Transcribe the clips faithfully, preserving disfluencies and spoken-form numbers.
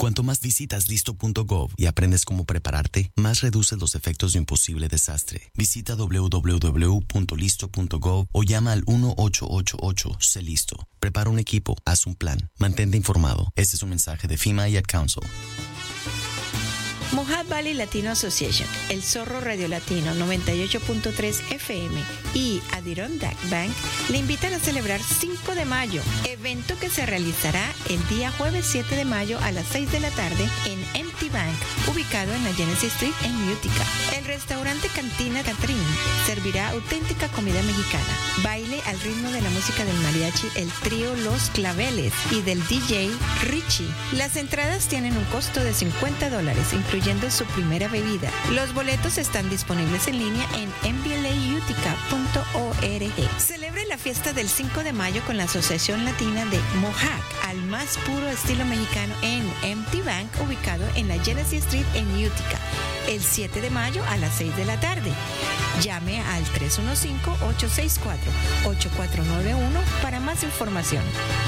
Cuanto más visitas listo punto gov y aprendes cómo prepararte, más reduces los efectos de un posible desastre. Visita doble u doble u doble u punto listo punto gov o llama al uno ocho ocho ocho. Sé listo. Prepara un equipo, haz un plan, mantente informado. Este es un mensaje de FEMA y Ad Council. Mohawk Valley Latino Association, El Zorro Radio Latino noventa y ocho punto tres F M y Adirondack Bank le invitan a celebrar cinco de mayo, evento que se realizará el día jueves siete de mayo a las seis de la tarde en Empty Bank, ubicado en la Genesee Street en Utica. El restaurante Cantina Catrín servirá auténtica comida mexicana, baile al ritmo de la música del mariachi, el trío Los Claveles y del D J Richie. Las entradas tienen un costo de cincuenta dólares, incluyendo su primera bebida. Los boletos están disponibles en línea en m b l a utica punto org. Celebre la fiesta del cinco de mayo con la Asociación Latina de Mohawk, al más puro estilo mexicano en Empty Bank, ubicado en la Genesee Street en Utica, el siete de mayo a las seis de la tarde. Llame al tres uno cinco, ocho seis cuatro, ocho cuatro nueve uno para más información.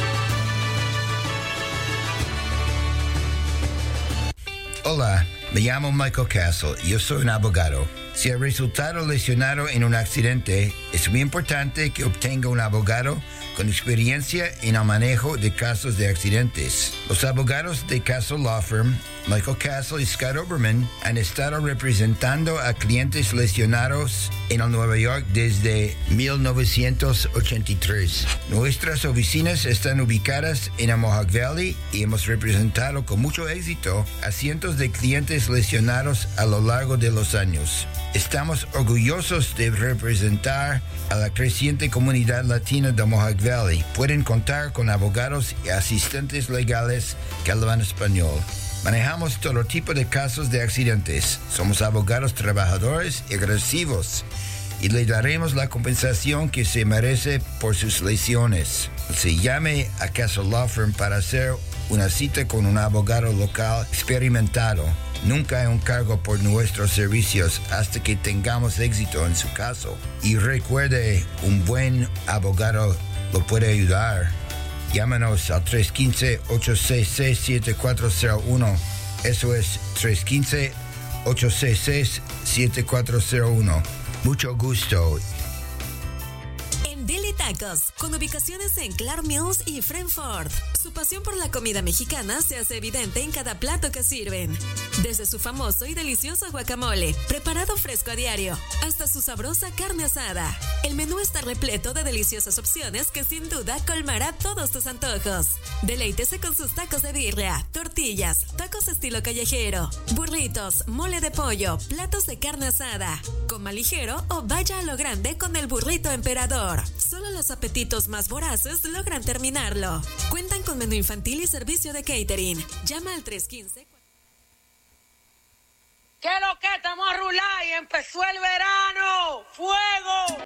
Hola, me llamo Michael Castle y yo soy un abogado. Si ha resultado lesionado en un accidente, es muy importante que obtenga un abogado con experiencia en el manejo de casos de accidentes. Los abogados de Castle Law Firm, Michael Castle y Scott Oberman, han estado representando a clientes lesionados en el Nueva York desde mil novecientos ochenta y tres. Nuestras oficinas están ubicadas en el Mohawk Valley y hemos representado con mucho éxito a cientos de clientes lesionados a lo largo de los años. Estamos orgullosos de representar a la creciente comunidad latina de Mohawk Valley. Pueden contar con abogados y asistentes legales que hablan español. Manejamos todo tipo de casos de accidentes. Somos abogados trabajadores y agresivos y le daremos la compensación que se merece por sus lesiones. Se llame a Castle Law Firm para hacer una cita con un abogado local experimentado. Nunca hay un cargo por nuestros servicios hasta que tengamos éxito en su caso. Y recuerde, un buen abogado lo puede ayudar. Llámanos al tres uno cinco, ocho seis seis, siete cuatro cero uno. Eso es tres uno cinco, ocho seis seis, siete cuatro cero uno. Mucho gusto. Deli Tacos, con ubicaciones en Clark Mills y Frankfort. Su pasión por la comida mexicana se hace evidente en cada plato que sirven. Desde su famoso y delicioso guacamole, preparado fresco a diario, hasta su sabrosa carne asada. El menú está repleto de deliciosas opciones que sin duda colmará todos tus antojos. Deleítese con sus tacos de birria, tortillas, tacos estilo callejero, burritos, mole de pollo, platos de carne asada. Coma ligero o vaya a lo grande con el burrito emperador. Solo los apetitos más voraces logran terminarlo. Cuentan con menú infantil y servicio de catering. Llama al tres uno cinco. ¿Qué lo que estamos a rular y empezó el verano? ¡Fuego!